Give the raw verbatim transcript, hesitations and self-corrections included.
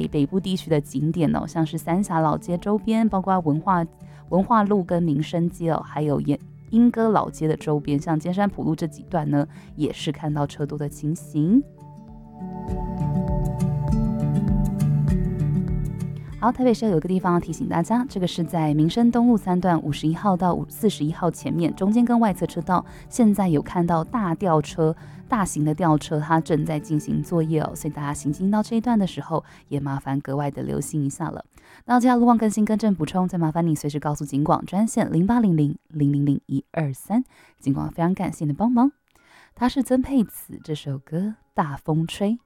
北北部地区的景点哦，像是三峡老街周边，包括文化文化路跟民生街哦，还有莺歌老街的周边，像尖山埔路这几段呢，也是看到车多的情形。好，台北市有一个地方要提醒大家，这个是在民生东路三段五十一号到四十一号前面，中间跟外侧车道，现在有看到大吊车、大型的吊车，它正在进行作业哦，所以大家行经到这一段的时候，也麻烦格外的留心一下了。那接下来路况更新、更正补充，再麻烦你随时告诉警广专线零八零零零零零一二三，警广非常感谢你的帮忙。他是曾沛慈，这首歌《大风吹》。